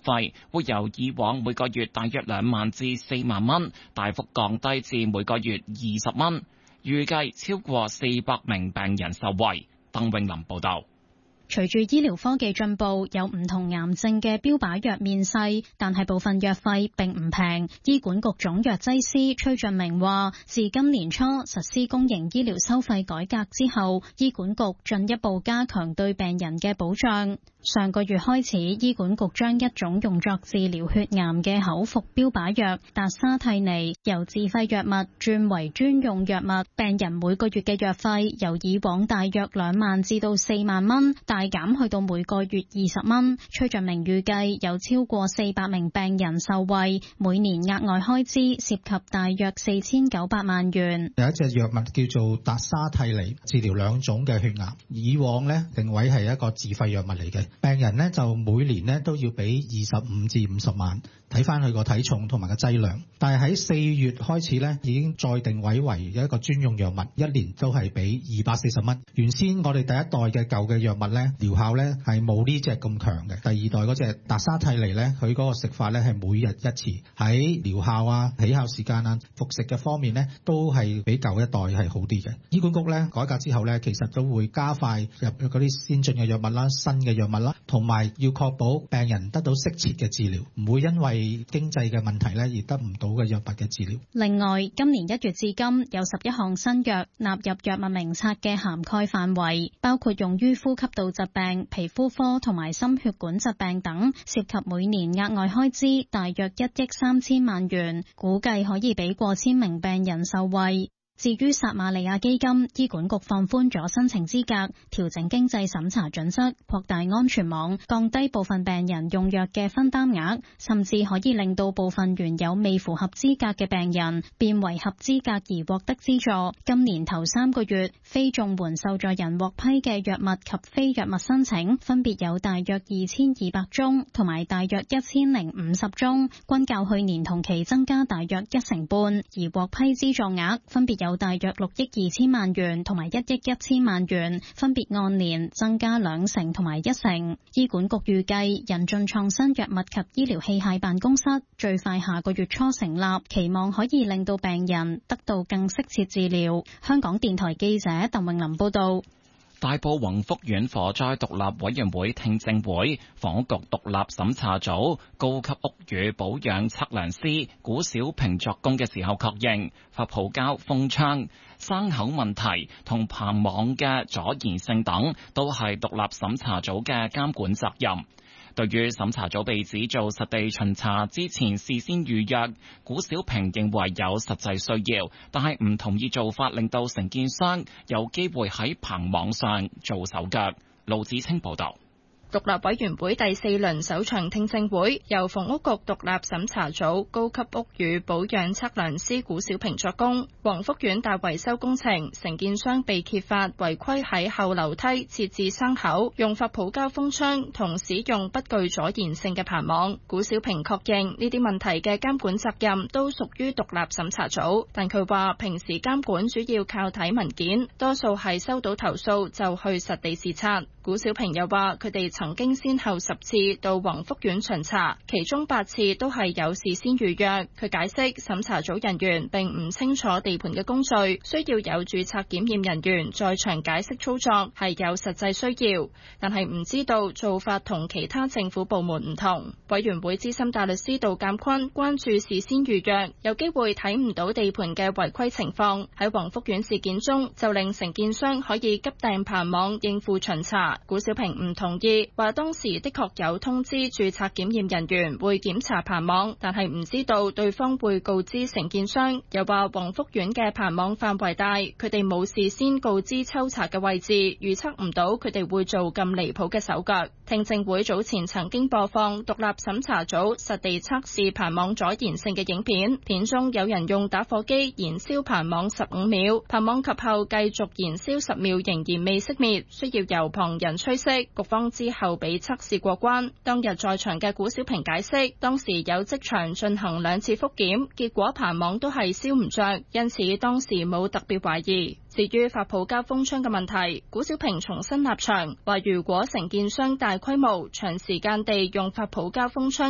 費會由以往每個月大約2萬至4萬蚊，大幅降低至每個月20蚊，預計超過400名病人受惠。鄧永林報道。 隨住醫療科技進步，有唔同癌症嘅標靶藥面世，但係部分藥費並唔平。醫管局總藥劑師崔俊明話，自今年初實施公營醫療收費改革之後，醫管局進一步加強對病人嘅保障。上個月開始，醫管局將一種用作治療血癌嘅口服標靶藥達沙替尼由自費藥物轉為專用藥物，病人每個月嘅藥費由以往大約2萬至到4萬蚊，大減去到每個月20蚊。崔俊明預計有超過400名病人受惠，每年額外開支涉及大約4900萬元。 有一隻藥物叫做達沙替尼，治療2種嘅血癌。以往呢定位係一個自費藥物嚟嘅。病人呢就每年呢都要俾25至50萬，睇翻佢個體重同埋個劑量。但係喺4月開始呢，已經再定位為一個專用藥物，一年都係俾240蚊。原先我哋第一代嘅舊嘅藥物呢，療效呢係冇呢隻咁強嘅。第二代嗰隻達沙替尼呢，佢嗰個食法呢係每日1次，喺療效啊、起效時間啊、服食嘅方面呢，都係比舊一代係好啲嘅。醫管局呢改革之後呢，其實都會加快入嗰啲先進嘅藥物啦、新嘅藥物啦，同埋要確保病人得到適切嘅治療，唔會因為經濟嘅問題咧而得唔到嘅藥物嘅治療。 另外，今年1月至今有11項新藥納入藥物名冊嘅涵蓋範圍，包括用於呼吸道疾病、皮膚科同埋心血管疾病等，涉及每年額外開支大約1億3000萬元，估計可以俾過千名病人受惠。至於撒瑪利亞基金，醫管局放寬咗申請資格，調整經濟審查準則，擴大安全網，降低部分病人用藥嘅分擔額，甚至可以令到部分原有未符合資格嘅病人變為合資格而獲得資助。今年頭3個月，非綜援受助人獲批嘅藥物及非藥物申請分別有大約2200宗同埋大約1050宗，均較去年同期增加大約1成半，而獲批資助額分別有大約6億2千萬元同埋1億1千萬元，分別按年增加2成同埋1成。醫管局預計引進創新藥物及醫療器械辦公室最快下個月初成立，期望可以令到病人得到更適切治療。香港電台記者鄧穎琳報道。 大埔宏福苑火災獨立委員會聽證會，房屋局獨立審查組高級屋宇保養測量師古小平作供嘅時候確認，發泡膠封窗、生口問題同棚網嘅阻燃性等都係獨立審查組嘅監管責任。對於審查組被指做實地巡查之前事先預約，古小平認為有實際需要，但係唔同意做法令到承建商有機會喺棚網上做手腳。盧子清報導。 獨立委員會第4輪首場聽證會，由房屋局獨立審查組高級屋宇保養測量師古小平作供。宏福苑大維修工程，承建商被揭發違規喺後樓梯設置生口，用發泡膠封窗同使用不具阻燃性嘅棚網。古小平確認呢啲問題嘅監管責任都屬於獨立審查組，但佢話平時監管主要靠睇文件，多數係收到投訴就去實地視察。古小平又話佢哋曾經先後10次到宏福苑巡查，其中8次都係有事先預約。佢解釋審查組人員並唔清楚地盤嘅工序，需要有註冊檢驗人員在場解釋操作，係有實際需要，但係唔知道做法同其他政府部門唔同。委員會資深大律師杜鑑坤關注事先預約有機會睇唔到地盤嘅違規情況，喺宏福苑事件中就令承建商可以急訂棚網應付巡查。古小平唔同意，話當時的確有通知註冊檢驗人員會檢查棚網，但係唔知道對方會告知承建商。又話宏福苑嘅棚網範圍大，佢哋冇事先告知抽查嘅位置，預測唔到佢哋會做咁離譜嘅手腳。聽證會早前曾經播放獨立審查組實地測試棚網阻燃性嘅影片，片中有人用打火機燃燒棚網15秒，棚網及後繼續燃燒10秒仍然未熄滅，需要由旁人吹熄。局方之後俾測試過關。當日在場嘅古小平解釋，當時有即場進行2次復檢，結果棚網都係燒唔着，因此當時冇特別懷疑。至於發泡膠封窗嘅問題，古小平重新立場，話如果承建商大規模長時間地用發泡膠封窗